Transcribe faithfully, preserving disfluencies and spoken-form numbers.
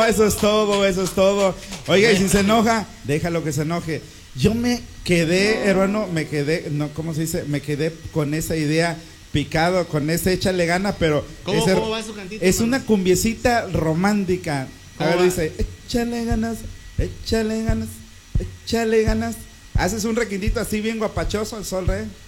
eso es todo, eso es todo. Oiga, y si se enoja, déjalo que se enoje. Yo me quedé, hermano, me quedé, no, ¿cómo se dice? Me quedé con esa idea picado, con ese échale gana, pero ¿Cómo, ese, ¿cómo va su cantito? es hermano? una cumbiecita romántica. A ver, va? dice, échale ganas, échale ganas, échale ganas. Haces un requintito así bien guapachoso al sol, ¿eh?